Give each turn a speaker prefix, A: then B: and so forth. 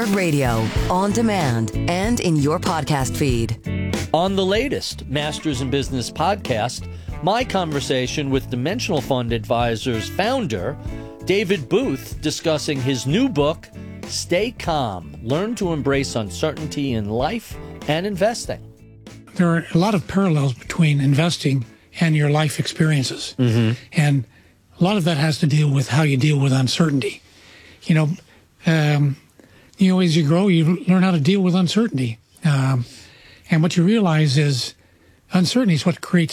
A: Radio, on demand, and in your podcast feed.
B: On the latest Masters in Business podcast, my conversation with Dimensional Fund Advisors founder, David Booth, discussing his new book, Stay Calm, Learn to Embrace Uncertainty in Life and Investing.
C: There are a lot of parallels between investing and your life experiences. And a lot of that has to deal with how you deal with uncertainty. As you grow, you learn how to deal with uncertainty. And what you realize is uncertainty is what creates